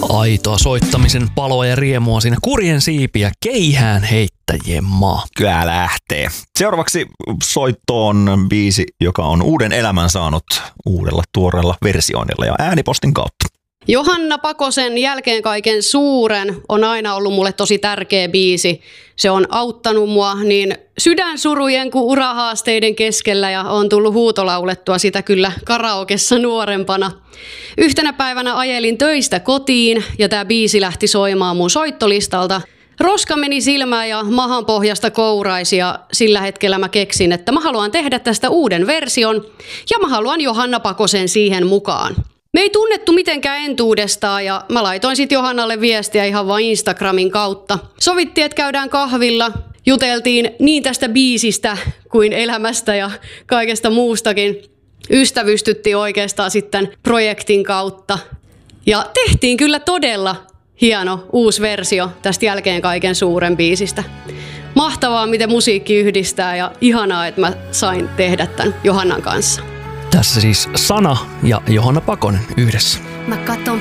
Aitoa soittamisen paloa ja riemua siinä kurjen siipiä keihään heittäjien maa. Kyllä lähtee. Seuraavaksi soittoon biisi, joka on uuden elämän saanut uudella tuoreella versioinnilla ja äänipostin kautta. Johanna Pakosen Jälkeen kaiken suuren on aina ollut mulle tosi tärkeä biisi. Se on auttanut mua niin sydänsurujen kuin urahaasteiden keskellä ja on tullut huutolaulettua sitä kyllä karaokessa nuorempana. Yhtenä päivänä ajelin töistä kotiin ja tämä biisi lähti soimaan mun soittolistalta. Roska meni silmään ja mahan pohjasta kouraisi ja sillä hetkellä mä keksin, että mä haluan tehdä tästä uuden version ja mä haluan Johanna Pakosen siihen mukaan. Me ei tunnettu mitenkään entuudestaan ja mä laitoin sitten Johannalle viestiä ihan vain Instagramin kautta. Sovittiin, että käydään kahvilla, juteltiin niin tästä biisistä kuin elämästä ja kaikesta muustakin. Ystävystyttiin oikeastaan sitten projektin kautta ja tehtiin kyllä todella hieno uusi versio tästä Jälkeen kaiken suuren biisistä. Mahtavaa, miten musiikki yhdistää ja ihanaa, että mä sain tehdä tämän Johannan kanssa. Tässä siis Sana ja Johanna Pakonen yhdessä. Mä katon